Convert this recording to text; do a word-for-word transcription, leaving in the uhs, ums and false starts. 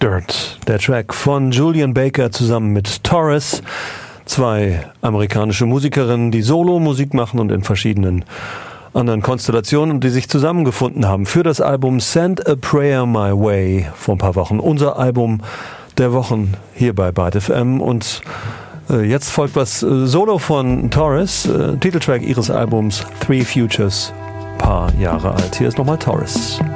Dirt, der Track von Julien Baker zusammen mit Taurus, zwei amerikanische Musikerinnen, die Solo-Musik machen und in verschiedenen anderen Konstellationen, die sich zusammengefunden haben für das Album Send a Prayer My Way vor ein paar Wochen. Unser Album der Wochen hier bei Byte F M. Und äh, jetzt folgt was äh, Solo von Taurus, äh, Titeltrack ihres Albums Three Futures, paar Jahre alt. Hier ist nochmal Taurus.